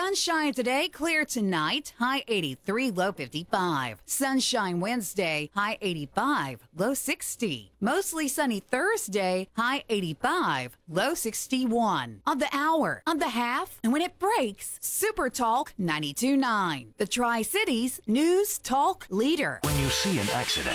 Sunshine today, clear tonight, high 83, low 55. Sunshine Wednesday, high 85, low 60. Mostly sunny Thursday, high 85, low 61. On the hour, on the half, and when it breaks, Super Talk 92.9. The Tri-Cities News Talk Leader. When you see an accident,